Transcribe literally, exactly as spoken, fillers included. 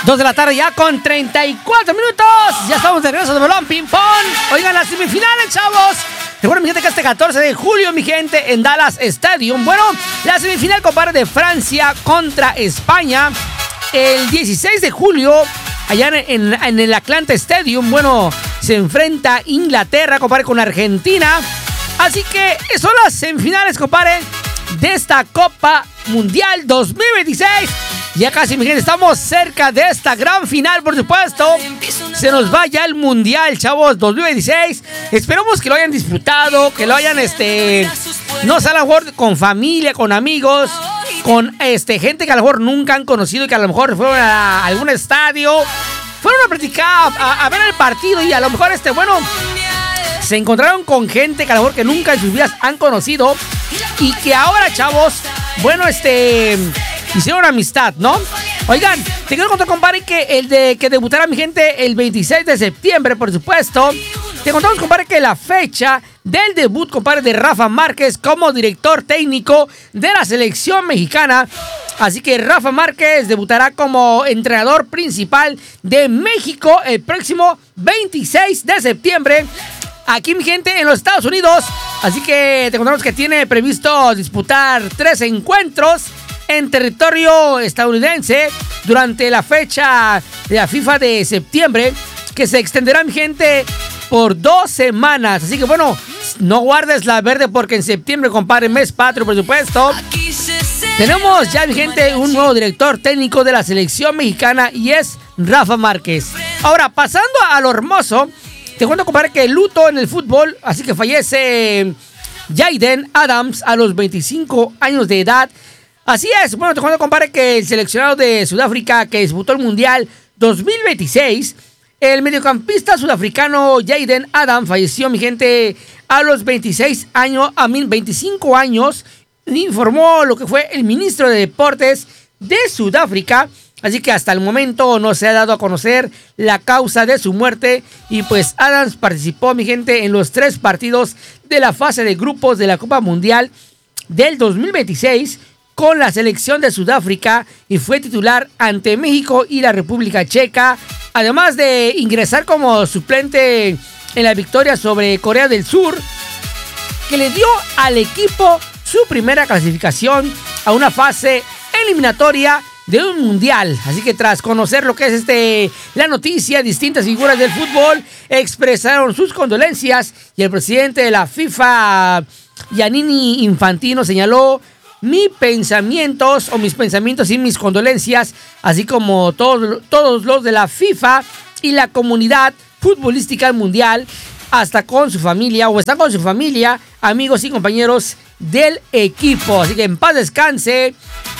dos de la tarde ya con treinta y cuatro minutos. Ya estamos de regreso de Balón Ping Pong. Oigan, las semifinales, chavos. Recuerden, mi gente, que este catorce de julio, mi gente, en Dallas Stadium. Bueno, la semifinal, compadre, de Francia contra España. El dieciséis de julio, allá en, en, en el Atlanta Stadium, bueno, se enfrenta Inglaterra, compadre, con Argentina. Así que son las semifinales, compadre, de esta Copa Mundial dos mil veintiséis. Ya casi, mi gente, estamos cerca de esta gran final, por supuesto. Se nos va ya el Mundial, chavos, dos mil veintiséis. Esperamos que lo hayan disfrutado, que lo hayan, este... no sé, a lo mejor con familia, con amigos, con este gente que a lo mejor nunca han conocido y que a lo mejor fueron a algún estadio, fueron a practicar, a, a ver el partido y a lo mejor, este, bueno, se encontraron con gente que a lo mejor que nunca en sus vidas han conocido y que ahora, chavos, bueno, este... hicieron amistad, ¿no? Oigan, te quiero contar, compadre, que el de que debutará, mi gente, el veintiséis de septiembre, por supuesto. Te contamos, compadre, que la fecha del debut, compadre, de Rafa Márquez como director técnico de la selección mexicana. Así que Rafa Márquez debutará como entrenador principal de México el próximo veintiséis de septiembre. Aquí, mi gente, en los Estados Unidos. Así que te contamos que tiene previsto disputar tres encuentros en territorio estadounidense durante la fecha de la FIFA de septiembre, que se extenderá, mi gente, por dos semanas. Así que, bueno, no guardes la verde porque en septiembre, compadre, mes patrio, por supuesto, tenemos ya, mi gente, un nuevo director técnico de la selección mexicana y es Rafa Márquez. Ahora, pasando a lo hermoso, te cuento, compadre, que el luto en el fútbol, así que fallece Jaden Adams a los veinticinco años de edad. Así es, bueno, te cuento, compadre, que el seleccionado de Sudáfrica que disputó el Mundial dos mil veintiséis, el mediocampista sudafricano Jaden Adams falleció, mi gente, a los veintiséis años, a veinticinco años, informó lo que fue el ministro de Deportes de Sudáfrica. Así que hasta el momento no se ha dado a conocer la causa de su muerte. Y pues Adams participó, mi gente, en los tres partidos de la fase de grupos de la Copa Mundial del dos mil veintiséis con la selección de Sudáfrica y fue titular ante México y la República Checa, además de ingresar como suplente en la victoria sobre Corea del Sur, que le dio al equipo su primera clasificación a una fase eliminatoria de un mundial. Así que tras conocer lo que es este la noticia, distintas figuras del fútbol expresaron sus condolencias y el presidente de la FIFA, Gianni Infantino, señaló: mis pensamientos o mis pensamientos y mis condolencias, así como todos, todos los de la FIFA y la comunidad futbolística mundial, hasta con su familia o están con su familia, amigos y compañeros del equipo. Así que en paz descanse